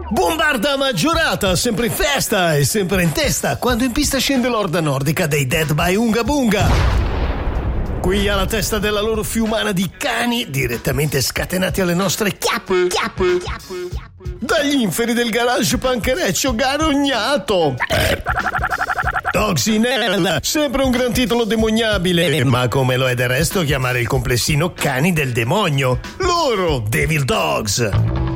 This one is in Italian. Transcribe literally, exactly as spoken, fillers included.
Bombarda maggiorata, sempre in festa e sempre in testa, quando in pista scende l'orda nordica dei Dead by Unga Bunga. Qui alla testa della loro fiumana di cani, direttamente scatenati alle nostre chiappe, chiappe, chiappe, dagli inferi del garage panchereccio garognato. Dogs in Hell, sempre un gran titolo demoniabile, ma come lo è del resto chiamare il complessino cani del demonio. Loro, Devil Dogs.